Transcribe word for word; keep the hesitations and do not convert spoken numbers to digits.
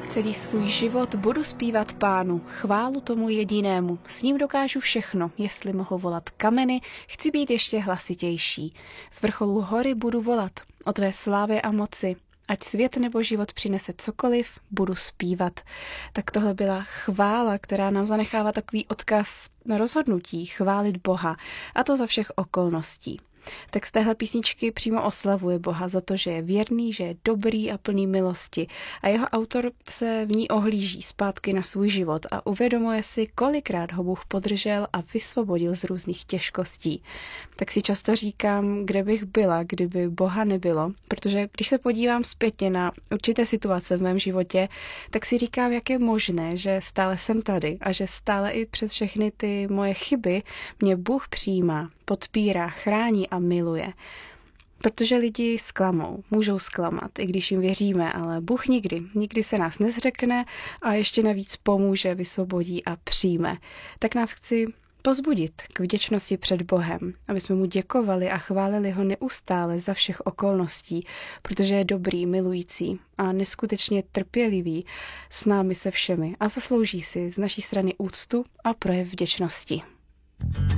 Celý svůj život budu zpívat Pánu, chválu tomu jedinému. S ním dokážu všechno, jestli mohu volat kameny, chci být ještě hlasitější. Z vrcholů hory budu volat, o tvé slávě a moci. Ať svět nebo život přinese cokoliv, budu zpívat. Tak tohle byla chvála, která nám zanechává takový odkaz na rozhodnutí chválit Boha, a to za všech okolností. Text téhle písničky přímo oslavuje Boha za to, že je věrný, že je dobrý a plný milosti a jeho autor se v ní ohlíží zpátky na svůj život a uvědomuje si, kolikrát ho Bůh podržel a vysvobodil z různých těžkostí. Tak si často říkám, kde bych byla, kdyby Boha nebylo, protože když se podívám zpětně na určité situace v mém životě, tak si říkám, jak je možné, že stále jsem tady a že stále i přes všechny ty moje chyby mě Bůh přijímá, podpírá, chrání a miluje. Protože lidi zklamou, můžou zklamat, i když jim věříme, ale Bůh nikdy, nikdy se nás nezřekne a ještě navíc pomůže, vysvobodí a přijme. Tak nás chci pozbudit k vděčnosti před Bohem, aby jsme mu děkovali a chválili ho neustále za všech okolností, protože je dobrý, milující a neskutečně trpělivý s námi se všemi a zaslouží si z naší strany úctu a projev vděčnosti.